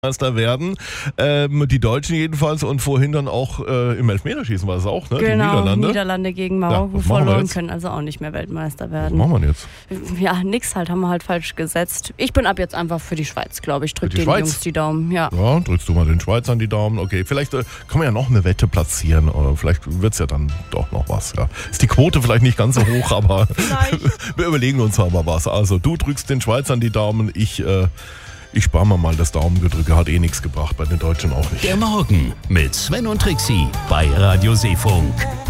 Meister werden. Die Deutschen jedenfalls und vorhin dann auch im Elfmeterschießen war es auch, ne? Genau, Die Niederlande gegen Marokko verloren, können also auch nicht mehr Weltmeister werden. Was machen wir jetzt? Ja, nix halt, haben wir halt falsch gesetzt. Ich bin ab jetzt einfach für die Schweiz, glaube ich. Drück den Jungs die Daumen, ja. Ja, drückst du mal den Schweizern die Daumen. Okay, vielleicht kann man ja noch eine Wette platzieren oder vielleicht wird es ja dann doch noch was. Ja. Ist die Quote vielleicht nicht ganz so hoch, aber wir überlegen uns aber was. Also du drückst den Schweizern die Daumen, ich spare mir mal das Daumengedrücke, hat nichts gebracht, bei den Deutschen auch nicht. Der Morgen mit Sven und Trixie bei Radio Seefunk.